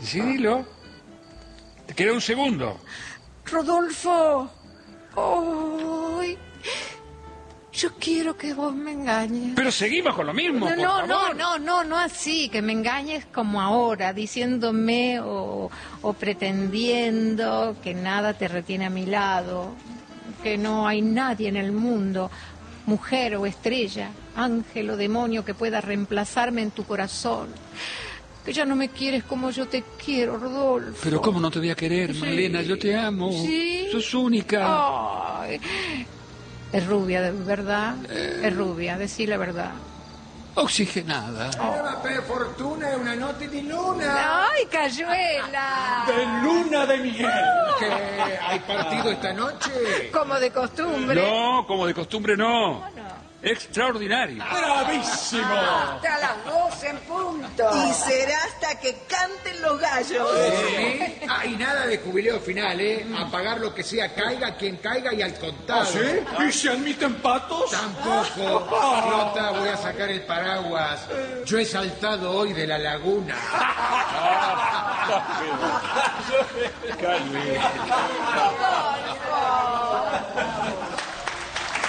Sí, dilo. Te queda un segundo. Rodolfo. ¡Ay! Yo quiero que vos me engañes. Pero seguimos con lo mismo, por favor. No así, que me engañes como ahora, diciéndome o pretendiendo que nada te retiene a mi lado, que no hay nadie en el mundo, mujer o estrella, ángel o demonio que pueda reemplazarme en tu corazón. Que ya no me quieres como yo te quiero, Rodolfo. Pero ¿cómo no te voy a querer, Sí. Malena? Yo te amo. ¿Sí? Sos única. Ay. Es rubia, ¿de verdad? Es rubia, decí la verdad. Oxigenada. Per fortuna è una notte di luna. ¡Ay, Cayuela! De luna de miel. ¿Que hay partido esta noche? Como de costumbre. No, como de costumbre no. Extraordinario. ¡Bravísimo! Hasta las 12 en punto. Y será hasta que canten los gallos. ¿Sí? Ah, y nada de jubileo final, ¿eh? A pagar lo que sea, caiga quien caiga y al contado. ¿Ah, sí? ¿Y se admiten patos? Tampoco. Flota, voy a sacar el paraguas. Yo he saltado hoy de la laguna.